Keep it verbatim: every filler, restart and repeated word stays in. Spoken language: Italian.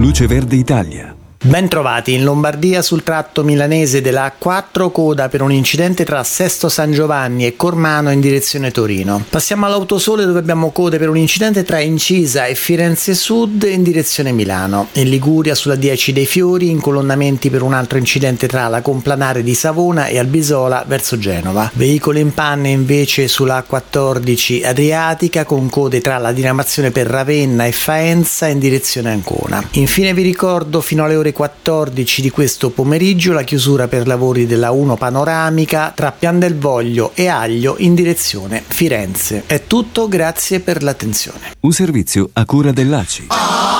Luce Verde Italia. Ben trovati in Lombardia sul tratto milanese della A quattro, coda per un incidente tra Sesto San Giovanni e Cormano in direzione Torino. Passiamo all'Autosole dove abbiamo code per un incidente tra Incisa e Firenze Sud in direzione Milano. In Liguria sulla dieci dei Fiori incolonnamenti per un altro incidente tra la Complanare di Savona e Albisola verso Genova. Veicolo in panne invece sulla A quattordici Adriatica con code tra la diramazione per Ravenna e Faenza in direzione Ancona. Infine vi ricordo fino alle ore quattordici di questo pomeriggio la chiusura per lavori della uno panoramica tra Pian del Voglio e Aglio in direzione Firenze. È tutto, grazie per l'attenzione. Un servizio a cura dell'A C I.